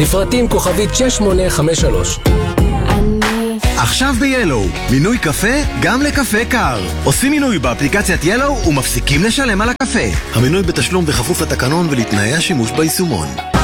לפרטים כוכבית 6853. עכשיו ב-Yellow, מינוי קפה גם לקפה קר. עושים מינוי באפליקציית Yellow ומפסיקים לשלם על הקפה. המינוי בתשלום בכפוף לתקנון ולתנאי השימוש ביישומון.